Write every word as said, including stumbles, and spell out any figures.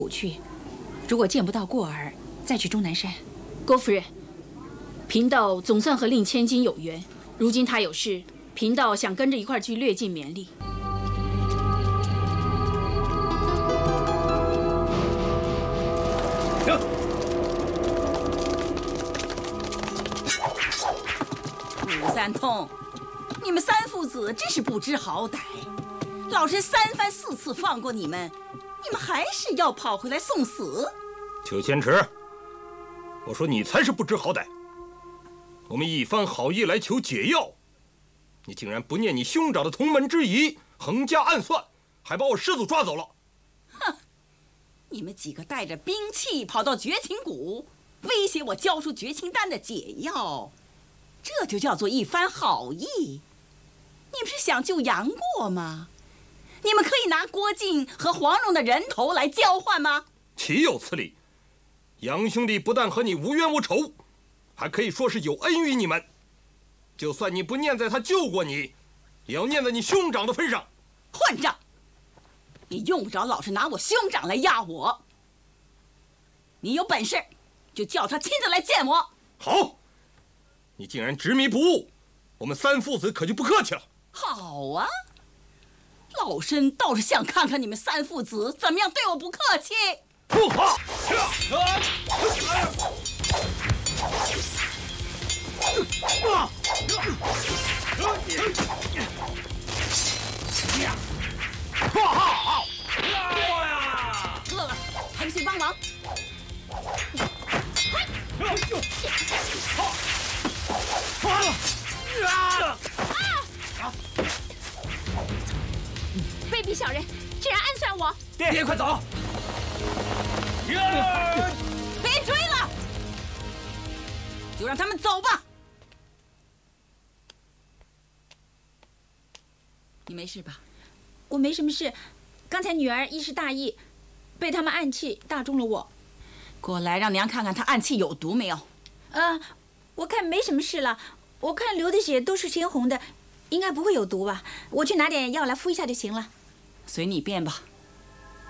去，如果见不到过儿，再去终南山。 郭夫人，贫道总算和令千金有缘，如今他有事，贫道想跟着一块去略尽绵力。 停！ 吴三通，你们三父子真是不知好歹，老身三番四次放过你们。 你们还是要跑回来送死？ 邱千池，我说你才是不知好歹。我们一番好意来求解药，你竟然不念你兄长的同门之谊，横加暗算，还把我师祖抓走了。 哼！你们几个带着兵器跑到绝情谷，威胁我交出绝情丹的解药，这就叫做一番好意。你们是想救杨过吗？ 你们可以拿郭靖和黄蓉的人头来交换吗？ 岂有此理！杨兄弟不但和你无冤无仇，还可以说是有恩于你们。就算你不念在他救过你，也要念在你兄长的份上。 混账！你用不着老是拿我兄长来压我。你有本事，就叫他亲自来见我。 好，你竟然执迷不悟，我们三父子可就不客气了。 好啊。 老身倒是想看看你们三父子怎么样对我不客气。 不好！ 饿了，还不去帮忙？ 卑鄙小人，竟然暗算我！ 爹，爹快走！ 别追了，就让他们走吧。你没事吧？ 我没什么事，刚才女儿一时大意，被他们暗器打中了我。 过来，让娘看看她暗器有毒没有。 呃，我看没什么事了，我看流的血都是鲜红的，应该不会有毒吧？我去拿点药来敷一下就行了。 随你便吧。